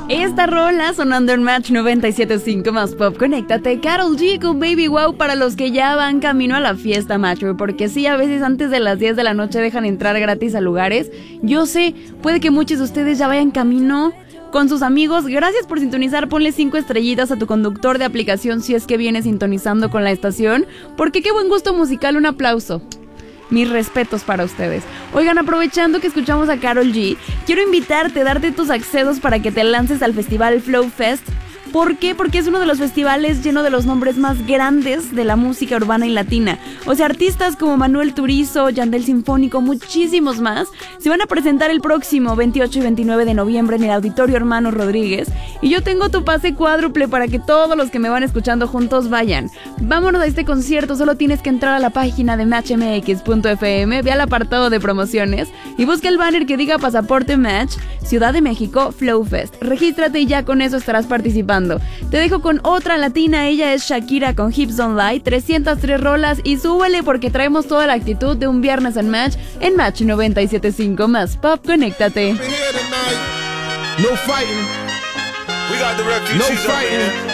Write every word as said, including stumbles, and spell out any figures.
Esta rola sonando en Match noventa y siete punto cinco más Pop, conéctate. Karol G con Baby Wow para los que ya van camino a la fiesta, macho. Porque sí, a veces antes de las diez de la noche dejan entrar gratis a lugares. Yo sé, puede que muchos de ustedes ya vayan camino con sus amigos. Gracias por sintonizar. Ponle cinco estrellitas a tu conductor de aplicación si es que viene sintonizando con la estación. Porque qué buen gusto musical, un aplauso. Mis respetos para ustedes. Oigan, aprovechando que escuchamos a Karol G, quiero invitarte, darte tus accesos para que te lances al festival Flow Fest. ¿Por qué? Porque es uno de los festivales lleno de los nombres más grandes de la música urbana y latina. O sea, artistas como Manuel Turizo, Yandel Sinfónico, muchísimos más, se van a presentar el próximo veintiocho y veintinueve de noviembre en el Auditorio Hermanos Rodríguez. Y yo tengo tu pase cuádruple para que todos los que me van escuchando juntos vayan. Vámonos a este concierto, solo tienes que entrar a la página de match m x punto f m, ve al apartado de promociones y busca el banner que diga Pasaporte Match, Ciudad de México, Flow Fest. Regístrate y ya con eso estarás participando. Te dejo con otra latina, ella es Shakira con Hips Don't Lie, trescientas tres rolas y súbele porque traemos toda la actitud de un viernes en Match, en Match noventa y siete punto cinco más Pop, conéctate. No fighting. We got the refugees no fighting.